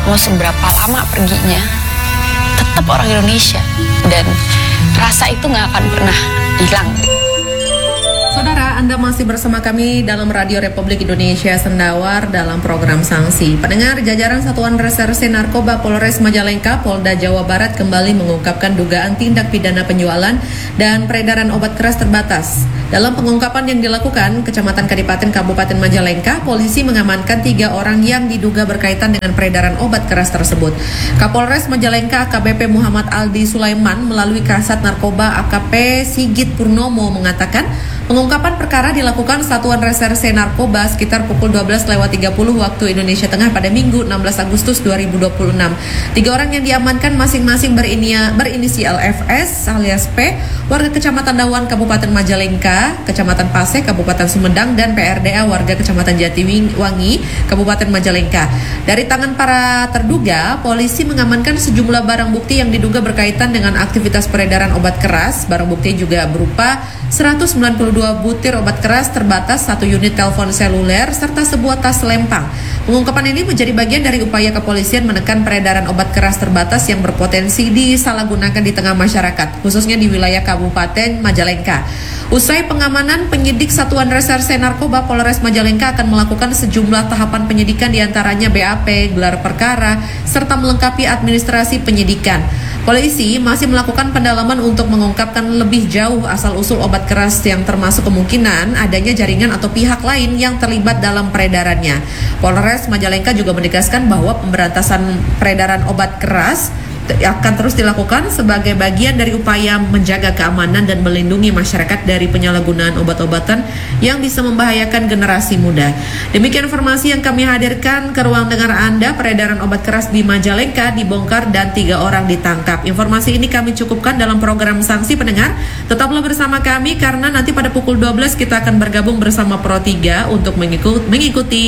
mau seberapa lama perginya, tetap orang Indonesia, dan rasa itu nggak akan pernah hilang. Saudara, Anda masih bersama kami dalam Radio Republik Indonesia Sendawar dalam program Sanksi. Pendengar, jajaran Satuan Reserse Narkoba Polres Majalengka, Polda Jawa Barat kembali mengungkapkan dugaan tindak pidana penjualan dan peredaran obat keras terbatas. Dalam pengungkapan yang dilakukan, Kecamatan Kadipaten Kabupaten Majalengka, polisi mengamankan 3 orang yang diduga berkaitan dengan peredaran obat keras tersebut. Kapolres Majalengka AKBP Muhammad Aldi Sulaiman melalui Kasat Narkoba AKP Sigit Purnomo mengatakan, pengungkapan perkara dilakukan Satuan Reserse Narkoba sekitar pukul 12.30 waktu Indonesia Tengah pada Minggu 16 Agustus 2026. 3 orang yang diamankan masing-masing berinisial FS alias P, warga Kecamatan Dawan Kabupaten Majalengka, Kecamatan Paseh Kabupaten Sumedang, dan PRDA warga Kecamatan Jatiwangi Kabupaten Majalengka. Dari tangan para terduga, polisi mengamankan sejumlah barang bukti yang diduga berkaitan dengan aktivitas peredaran obat keras. Barang bukti juga berupa 192 butir obat keras terbatas, 1 unit telepon seluler, serta sebuah tas lempang. Pengungkapan ini menjadi bagian dari upaya kepolisian menekan peredaran obat keras terbatas yang berpotensi disalahgunakan di tengah masyarakat, khususnya di wilayah Kabupaten Majalengka. Usai pengamanan, penyidik Satuan Reserse Narkoba Polres Majalengka akan melakukan sejumlah tahapan penyidikan, diantaranya BAP, gelar perkara, serta melengkapi administrasi penyidikan. Polisi masih melakukan pendalaman untuk mengungkapkan lebih jauh asal-usul obat keras yang termasuk kemungkinan adanya jaringan atau pihak lain yang terlibat dalam peredarannya. Polres Majalengka juga menegaskan bahwa pemberantasan peredaran obat keras akan terus dilakukan sebagai bagian dari upaya menjaga keamanan dan melindungi masyarakat dari penyalahgunaan obat-obatan yang bisa membahayakan generasi muda. Demikian informasi yang kami hadirkan ke ruang dengar Anda. Peredaran obat keras di Majalengka dibongkar dan 3 orang ditangkap. Informasi ini kami cukupkan dalam program Sanksi. Pendengar, tetaplah bersama kami karena nanti pada pukul 12 kita akan bergabung bersama Pro 3 untuk mengikuti